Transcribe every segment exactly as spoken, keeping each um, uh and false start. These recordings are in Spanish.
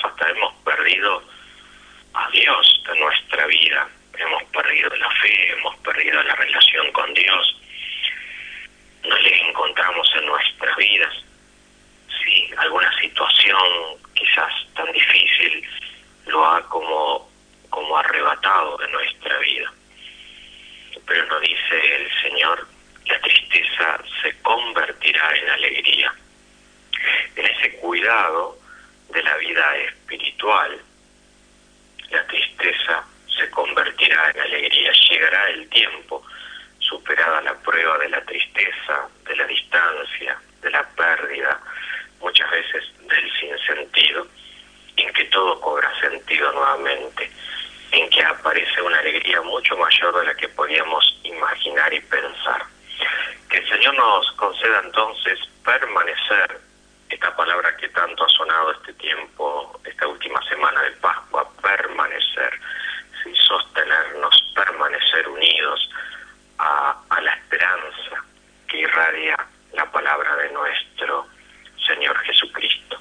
hasta hemos perdido a Dios de nuestra vida, hemos perdido la fe, hemos perdido la relación con Dios, no le encontramos en nuestras vidas, sí, alguna situación quizás tan difícil lo ha como, como arrebatado de nuestra vida. Pero nos dice el Señor, la tristeza se convertirá en alegría. En ese cuidado de la vida espiritual, la tristeza se convertirá en alegría. Llegará el tiempo, superada la prueba de la tristeza, de la distancia, de la pérdida, muchas veces del sinsentido, en que todo cobra sentido nuevamente, en que aparece una alegría mucho mayor de la que podíamos imaginar y pensar. Que el Señor nos conceda entonces permanecer, esta palabra que tanto ha sonado este tiempo, esta última semana de Pascua, permanecer, ¿sí? Sostenernos, permanecer unidos a, a la esperanza que irradia la palabra de nuestro Señor Jesucristo.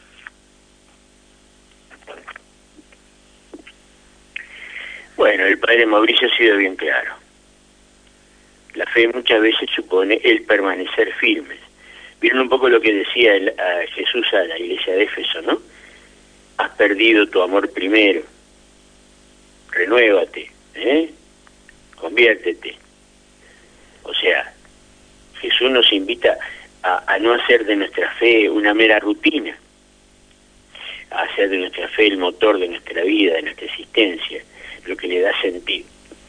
Bueno, el Padre Mauricio ha sido bien claro. La fe muchas veces supone el permanecer firmes. Vieron un poco lo que decía el, a Jesús a la iglesia de Éfeso, ¿no? Has perdido tu amor primero. Renuévate, ¿eh? Conviértete. O sea, Jesús nos invita a, a no hacer de nuestra fe una mera rutina, a hacer de nuestra fe el motor de nuestra vida, de nuestra existencia, lo que le da sentido.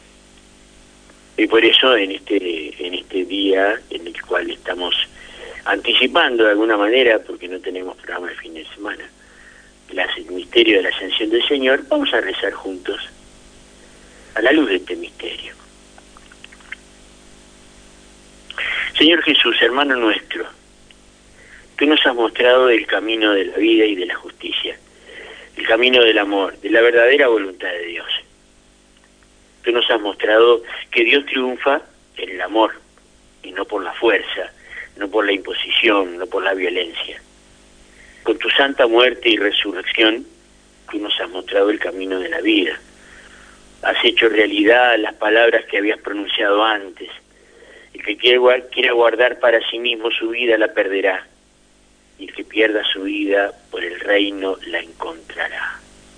Y por eso en este en este día en el cual estamos anticipando de alguna manera, porque no tenemos programa de fin de semana, el misterio de la ascensión del Señor, vamos a rezar juntos a la luz de este misterio. Señor Jesús, hermano nuestro, tú nos has mostrado el camino de la vida y de la justicia, el camino del amor, de la verdadera voluntad de Dios. Tú nos has mostrado que Dios triunfa en el amor, y no por la fuerza, no por la imposición, no por la violencia. Con tu santa muerte y resurrección, tú nos has mostrado el camino de la vida. Has hecho realidad las palabras que habías pronunciado antes. El que quiera guardar para sí mismo su vida la perderá, y el que pierda su vida por el reino la encontrará.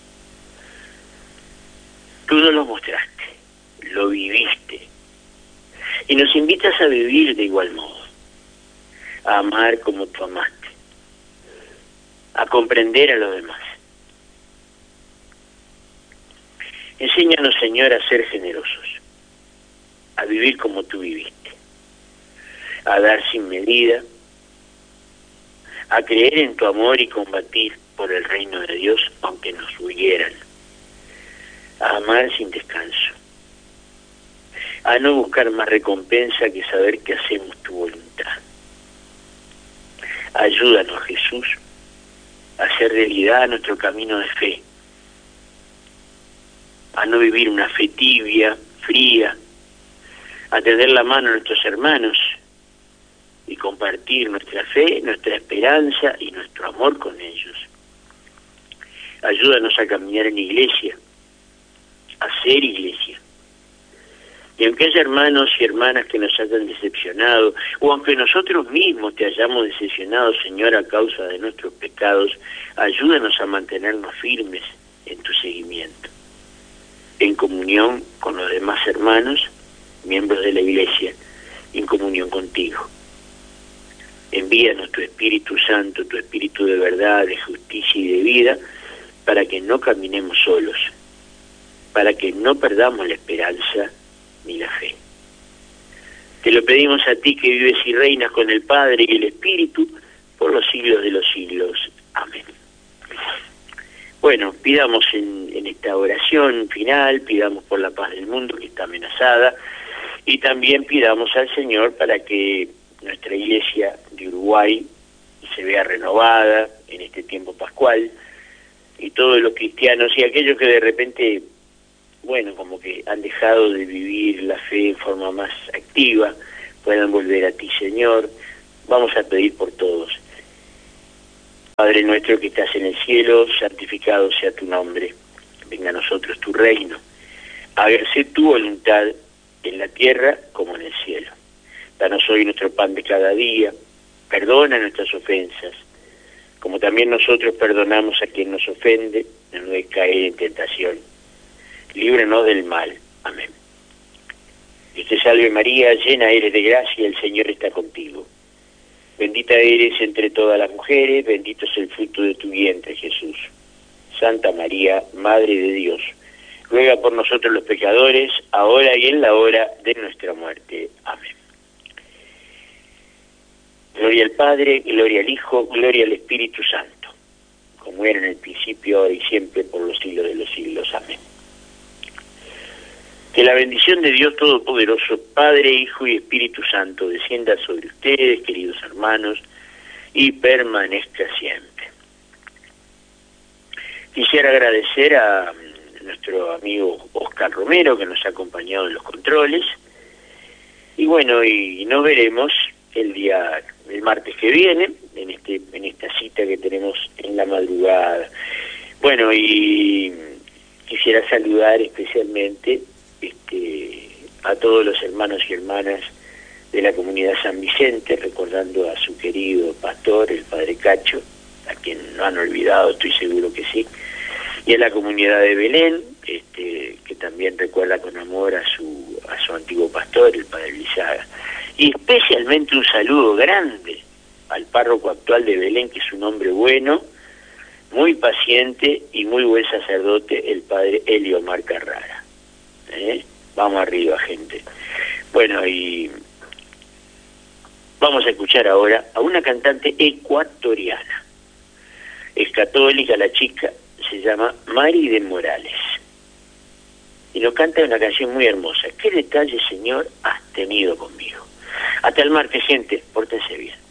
Tú nos lo mostraste, lo viviste, y nos invitas a vivir de igual modo, a amar como tú amaste, a comprender a los demás. Enséñanos, Señor, a ser generosos, a vivir como tú viviste, a dar sin medida, a creer en tu amor y combatir por el reino de Dios aunque nos huyeran, a amar sin descanso, a no buscar más recompensa que saber que hacemos tu voluntad. Ayúdanos, Jesús, a hacer realidad nuestro camino de fe, a no vivir una fe tibia, fría, a tender la mano a nuestros hermanos y compartir nuestra fe, nuestra esperanza y nuestro amor con ellos. Ayúdanos a caminar en iglesia, a ser iglesia. Y aunque haya hermanos y hermanas que nos hayan decepcionado, o aunque nosotros mismos te hayamos decepcionado, Señor, a causa de nuestros pecados, ayúdanos a mantenernos firmes en tu seguimiento, en comunión con los demás hermanos, miembros de la iglesia, en comunión contigo. Envíanos tu Espíritu Santo, tu Espíritu de verdad, de justicia y de vida, para que no caminemos solos, para que no perdamos la esperanza ni la fe. Te lo pedimos a ti que vives y reinas con el Padre y el Espíritu por los siglos de los siglos. Amén. Bueno, pidamos en, en esta oración final, pidamos por la paz del mundo que está amenazada, y también pidamos al Señor para que nuestra iglesia de Uruguay se vea renovada en este tiempo pascual, y todos los cristianos y aquellos que de repente, bueno, como que han dejado de vivir la fe en forma más activa, puedan volver a ti, Señor. Vamos a pedir por todos. Padre nuestro que estás en el cielo, santificado sea tu nombre. Venga a nosotros tu reino. Hágase tu voluntad en la tierra como en el cielo. Danos hoy nuestro pan de cada día. Perdona nuestras ofensas, como también nosotros perdonamos a quien nos ofende. No nos dejes caer en tentación. Líbranos del mal. Amén. Dios te salve María, llena eres de gracia, el Señor está contigo. Bendita eres entre todas las mujeres, bendito es el fruto de tu vientre, Jesús. Santa María, Madre de Dios, ruega por nosotros los pecadores, ahora y en la hora de nuestra muerte. Amén. Gloria al Padre, gloria al Hijo, gloria al Espíritu Santo, como era en el principio, ahora y siempre, por los siglos de los siglos. Amén. Que la bendición de Dios Todopoderoso, Padre, Hijo y Espíritu Santo, descienda sobre ustedes, queridos hermanos, y permanezca siempre. Quisiera agradecer a nuestro amigo Oscar Romero, que nos ha acompañado en los controles, y bueno, y nos veremos el día, el martes que viene, en este, en esta cita que tenemos en la madrugada. Bueno, y quisiera saludar especialmente Este, a todos los hermanos y hermanas de la comunidad San Vicente, recordando a su querido pastor, el Padre Cacho, a quien no han olvidado, estoy seguro que sí, y a la comunidad de Belén, este, que también recuerda con amor a su, a su antiguo pastor, el Padre Lizaga, y especialmente un saludo grande al párroco actual de Belén, que es un hombre bueno, muy paciente y muy buen sacerdote, el Padre Eliomar Carrara. ¿Eh? Vamos arriba, gente. Bueno, y vamos a escuchar ahora a una cantante ecuatoriana. Es católica la chica, se llama Mari de Morales. Y nos canta una canción muy hermosa. ¿Qué detalle, Señor, has tenido conmigo? Hasta el martes, gente. Pórtense bien.